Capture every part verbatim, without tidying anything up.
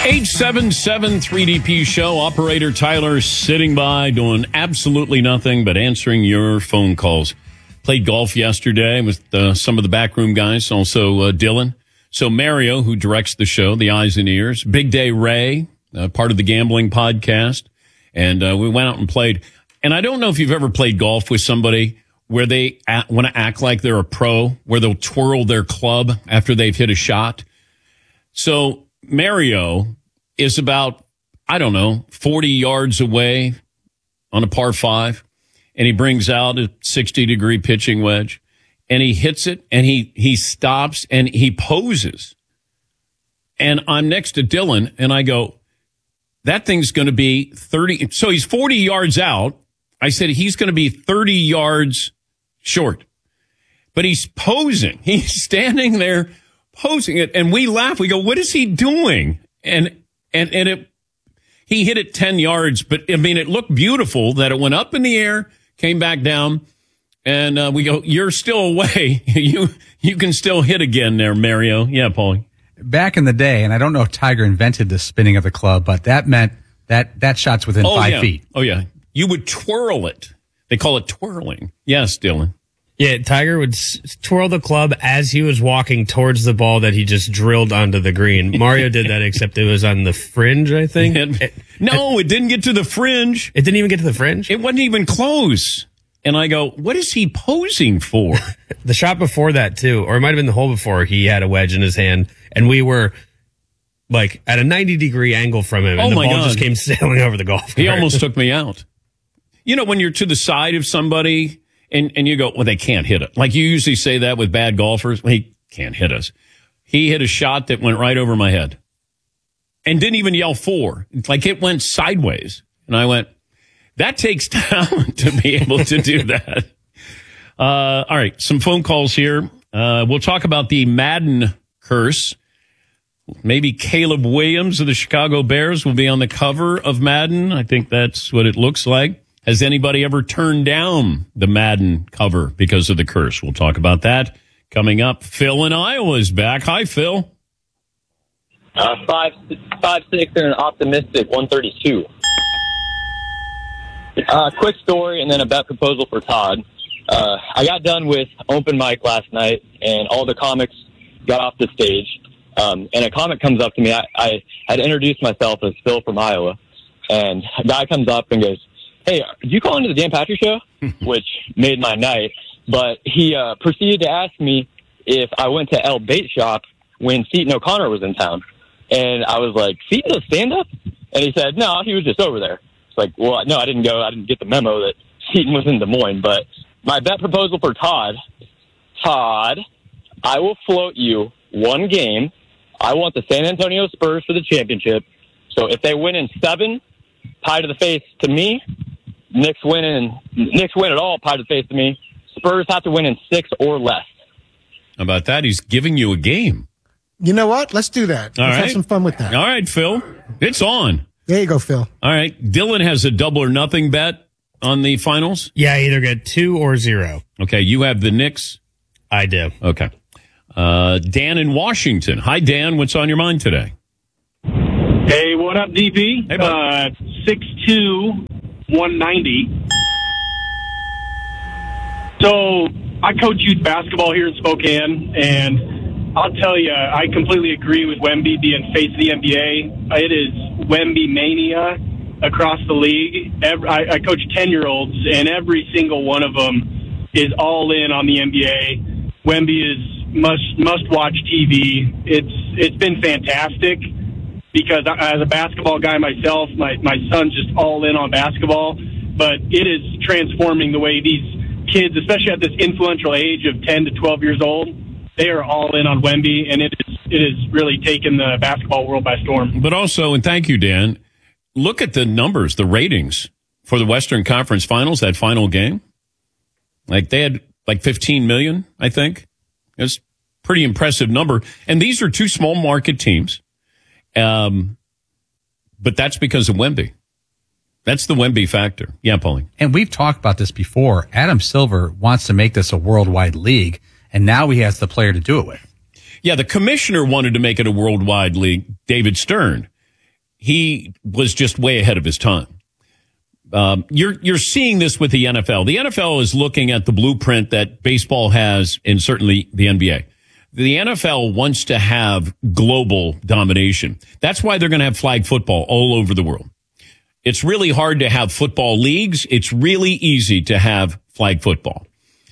eight seven seven three D P show. Operator Tyler sitting by doing absolutely nothing but answering your phone calls. Played golf yesterday with uh, some of the backroom guys, also uh, Dylan. So Mario, who directs the show, The Eyes and Ears. Big Day Ray, uh, part of the Gambling Podcast. And uh, we went out and played. And I don't know if you've ever played golf with somebody where they want to act like they're a pro, where they'll twirl their club after they've hit a shot. So Mario is about, I don't know, forty yards away on a par five, and he brings out a sixty-degree pitching wedge, and he hits it, and he, he stops, and he poses. And I'm next to Dylan, and I go, that thing's going to be thirty. So he's forty yards out. I said, he's going to be thirty yards short. But he's posing. He's standing there posing it, and we laugh. We go, what is he doing? And and and it, he hit it ten yards, but I mean, it looked beautiful that it went up in the air, came back down, and uh, we go, you're still away. you you can still hit again there, Mario. Yeah, Paulie. Back in the day, and I don't know if Tiger invented the spinning of the club, but that meant that that shot's within oh, five yeah. feet. Oh, yeah. You would twirl it. They call it twirling. Yes, Dylan. Yeah, Tiger would s- twirl the club as he was walking towards the ball that he just drilled onto the green. Mario did that, except it was on the fringe, I think. It, it, no, it, it didn't get to the fringe. It didn't even get to the fringe? It wasn't even close. And I go, what is he posing for? The shot before that, too, or it might have been the hole before, he had a wedge in his hand, and we were like at a ninety-degree angle from him, and oh the my ball God. just came sailing over the golf cart. He almost took me out. You know, when you're to the side of somebody and, and you go, well, they can't hit it. Like you usually say that with bad golfers. Well, he can't hit us. He hit a shot that went right over my head and didn't even yell four. Like it went sideways. And I went, that takes talent to be able to do that. Uh, all right, some phone calls here. Uh, we'll talk about the Madden curse. Maybe Caleb Williams of the Chicago Bears will be on the cover of Madden. I think that's what it looks like. Has anybody ever turned down the Madden cover because of the curse? We'll talk about that coming up. Phil in Iowa is back. Hi, Phil. Uh, five, five, six, and an optimistic one thirty-two. Uh, quick story and then a bet proposal for Todd. Uh, I got done with open mic last night, and all the comics got off the stage. Um, and a comic comes up to me. I, I had introduced myself as Phil from Iowa, and a guy comes up and goes, "Hey, did you call into the Dan Patrick Show?" Which made my night. But he uh, proceeded to ask me if I went to El Bait Shop when Seton O'Connor was in town. And I was like, "Seton does stand-up?" And he said, "No, he was just over there." It's like, well, no, I didn't go. I didn't get the memo that Seton was in Des Moines. But my bet proposal for Todd, Todd, I will float you one game. I want the San Antonio Spurs for the championship. So if they win in seven, pie to the face to me. Knicks win in Knicks win at all, pie to the face to me. Spurs have to win in six or less. How about that? He's giving you a game. You know what? Let's do that. All Let's right. have some fun with that. All right, Phil. It's on. There you go, Phil. All right. Dylan has a double or nothing bet on the finals. Yeah, I either get two or zero. Okay. You have the Knicks. I do. Okay. Uh, Dan in Washington. Hi, Dan. What's on your mind today? Hey, what up, D P? Hey, bud. uh, six two, one ninety. So, I coach youth basketball here in Spokane, and I'll tell you, I completely agree with Wemby being face of the N B A. It is Wemby mania across the league. Every, I, I coach ten-year-olds, and every single one of them is all in on the N B A. Wemby is must must watch T V. It's it's been fantastic because I, as a basketball guy myself, my my son's just all in on basketball. But it is transforming the way these kids, especially at this influential age of ten to twelve years old, they are all in on Wemby, and it is it is really taken the basketball world by storm. But also, and thank you, Dan, look at the numbers, the ratings for the Western Conference Finals, that final game. Like they had like fifteen million, I think. It's a pretty impressive number. And these are two small market teams. Um, but that's because of Wemby. That's the Wemby factor. Yeah, Pauline. And we've talked about this before. Adam Silver wants to make this a worldwide league, and now he has the player to do it with. Yeah, the commissioner wanted to make it a worldwide league, David Stern. he was just way ahead of his time. Um, you're you're seeing this with the N F L. The N F L is looking at the blueprint that baseball has, and certainly the N B A. The N F L wants to have global domination. That's why they're going to have flag football all over the world. It's really hard to have football leagues. It's really easy to have flag football.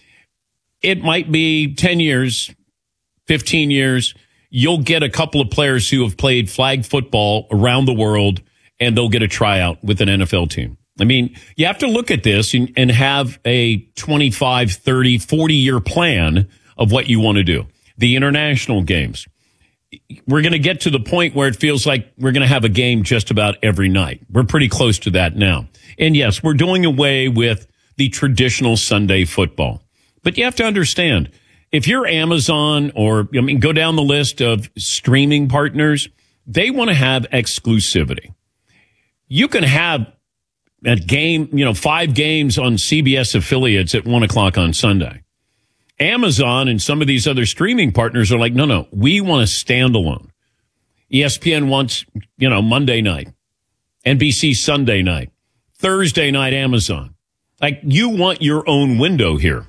It might be ten years, fifteen years. You'll get a couple of players who have played flag football around the world, and they'll get a tryout with an N F L team. I mean, you have to look at this and, and have a twenty-five, thirty, forty-year plan of what you want to do. The international games. We're going to get to the point where it feels like we're going to have a game just about every night. We're pretty close to that now. And yes, we're doing away with the traditional Sunday football. But you have to understand, if you're Amazon or, I mean, go down the list of streaming partners, they want to have exclusivity. You can have a game, you know, five games on C B S affiliates at one o'clock on Sunday. Amazon and some of these other streaming partners are like, no, no, we want a standalone. E S P N wants, you know, Monday night, N B C Sunday night, Thursday night Amazon. Like, you want your own window here.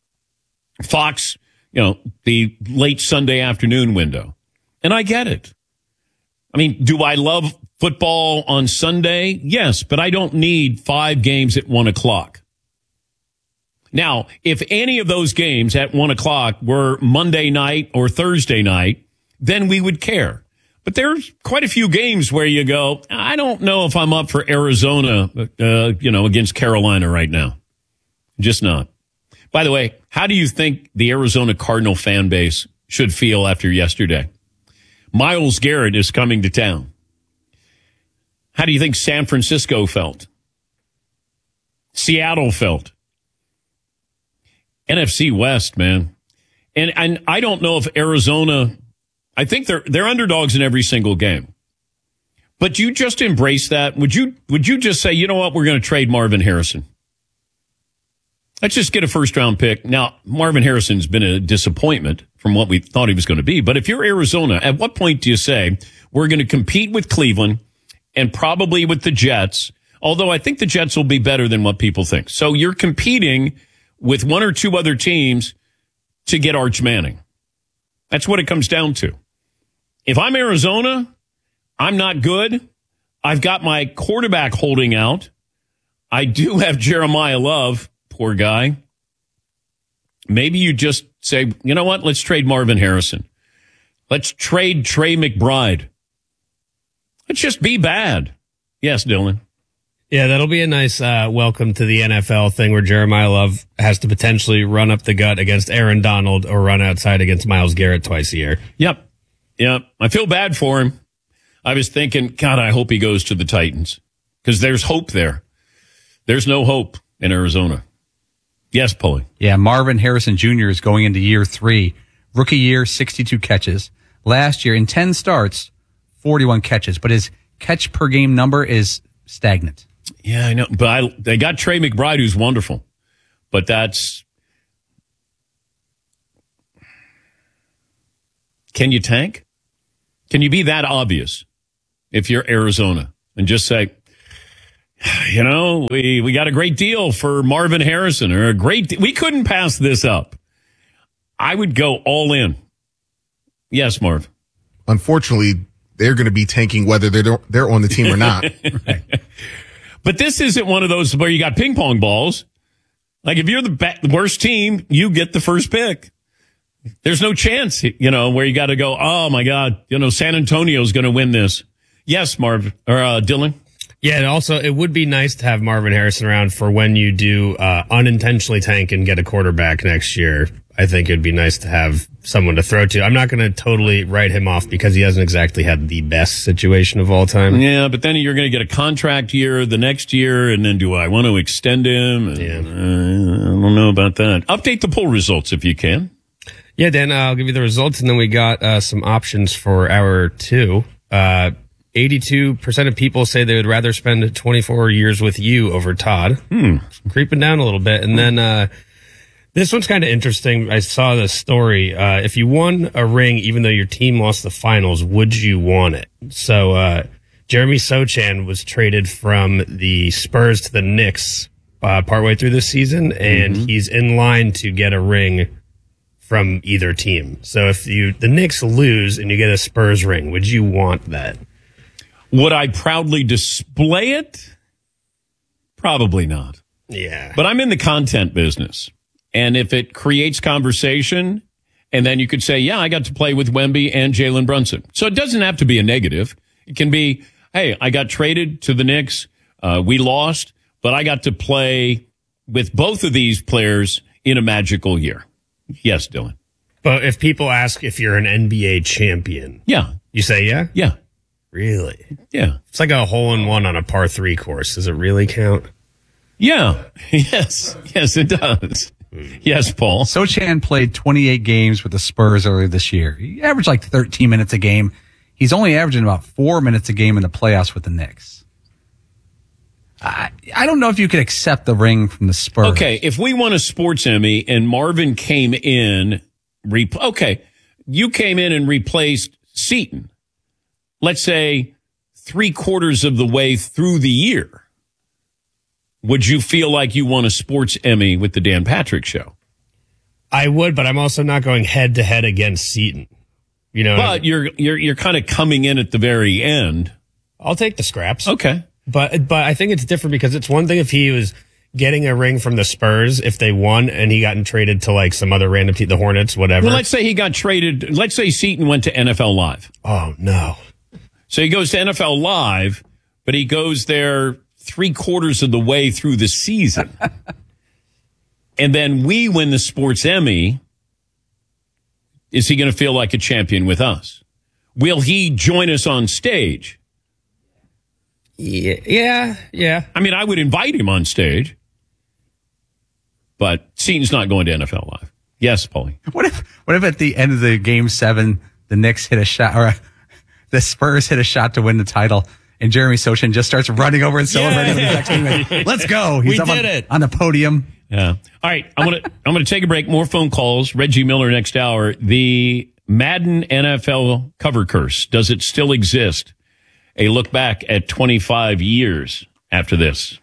Fox, you know, the late Sunday afternoon window. And I get it. I mean, do I love football on Sunday? Yes, but I don't need five games at one o'clock. Now, if any of those games at one o'clock were Monday night or Thursday night, then we would care. But there's quite a few games where you go, I don't know if I'm up for Arizona, uh, you know, against Carolina right now. Just not. By the way, how do you think the Arizona Cardinal fan base should feel after yesterday? Myles Garrett is coming to town. How do you think San Francisco felt? Seattle felt? N F C West, man. And and I don't know if Arizona, I think they're they're underdogs in every single game. But you just embrace that. Would you would you just say, you know what, we're going to trade Marvin Harrison? Let's just get a first round pick. Now, Marvin Harrison's been a disappointment from what we thought he was going to be. But if you're Arizona, at what point do you say we're going to compete with Cleveland and probably with the Jets? Although I think the Jets will be better than what people think. So you're competing with one or two other teams to get Arch Manning. That's what it comes down to. If I'm Arizona, I'm not good. I've got my quarterback holding out. I do have Jeremiah Love. Poor guy. Maybe you just say, you know what? Let's trade Marvin Harrison. Let's trade Trey McBride. Let's just be bad. Yes, Dylan. Yeah, that'll be a nice uh, welcome to the N F L thing where Jeremiah Love has to potentially run up the gut against Aaron Donald or run outside against Myles Garrett twice a year. Yep. Yep. I feel bad for him. I was thinking, God, I hope he goes to the Titans because there's hope there. There's no hope in Arizona. Yes, Paulie. Yeah, Marvin Harrison Junior is going into year three. Rookie year, sixty-two catches. Last year, in ten starts, forty-one catches. But his catch per game number is stagnant. Yeah, I know. But I, they got Trey McBride, who's wonderful. But that's... Can you tank? Can you be that obvious if you're Arizona and just say, you know, we, we got a great deal for Marvin Harrison or a great, de- we couldn't pass this up. I would go all in. Yes, Marv. Unfortunately, they're going to be tanking whether they're, they're on the team or not. Right. But this isn't one of those where you got ping pong balls. Like if you're the, be- the worst team, you get the first pick. There's no chance, you know, where you got to go, oh my God, you know, San Antonio's going to win this. Yes, Marv, or uh, Dylan. Yeah, and also it would be nice to have Marvin Harrison around for when you do uh, unintentionally tank and get a quarterback next year. I think it'd be nice to have someone to throw to. I'm not going to totally write him off because he hasn't exactly had the best situation of all time. Yeah, but then you're going to get a contract year the next year, and then do I want to extend him? And, Yeah. uh, I don't know about that. Update the poll results if you can. Yeah, Dan, uh, I'll give you the results, and then we got uh, some options for hour two. Uh, eighty-two percent of people say they would rather spend twenty-four years with you over Todd. Hmm. Creeping down a little bit. And then uh, this one's kind of interesting. I saw the story. Uh, if you won a ring, even though your team lost the finals, would you want it? So uh, Jeremy Sochan was traded from the Spurs to the Knicks uh, partway through this season, and mm-hmm. he's in line to get a ring from either team. So if you the Knicks lose and you get a Spurs ring, would you want that? Would I proudly display it? Probably not. Yeah. But I'm in the content business. And if it creates conversation, and then you could say, yeah, I got to play with Wemby and Jalen Brunson. So it doesn't have to be a negative. It can be, hey, I got traded to the Knicks. Uh, we lost, but I got to play with both of these players in a magical year. Yes, Dylan. But if people ask if you're an N B A champion, yeah, you say yeah? Yeah. Really? Yeah. It's like a hole in one on a par three course. Does it really count? Yeah. Yes. Yes, it does. Yes, Paul. Sochan played twenty-eight games with the Spurs earlier this year. He averaged like thirteen minutes a game. He's only averaging about four minutes a game in the playoffs with the Knicks. I, I don't know if you could accept the ring from the Spurs. Okay, if we won a sports Emmy and Marvin came in, re- okay, you came in and replaced Seton, let's say three quarters of the way through the year, would you feel like you won a sports Emmy with the Dan Patrick Show? I would, but I'm also not going head to head against Seton. You know, but I mean? you're you're you're kind of coming in at the very end. I'll take the scraps. Okay. But but I think it's different because it's one thing if he was getting a ring from the Spurs if they won and he gotten traded to like some other random team, the Hornets, whatever. Well, let's say he got traded. Let's say Seton went to N F L Live. Oh, no. So he goes to N F L Live, but he goes there three quarters of the way through the season. And then we win the Sports Emmy. Is he going to feel like a champion with us? Will he join us on stage? Yeah, yeah, yeah. I mean, I would invite him on stage, but Seton's not going to N F L Live. Yes, Paulie. What if, what if at the end of the game seven, the Knicks hit a shot, or the Spurs hit a shot to win the title, and Jeremy Sochan just starts running over and celebrating Yeah. with the next team? Let's go! He's We up did on, it. on the podium. Yeah. All right. I'm gonna I'm gonna take a break. More phone calls. Reggie Miller next hour. The Madden N F L cover curse. Does it still exist? A look back at twenty-five years after this.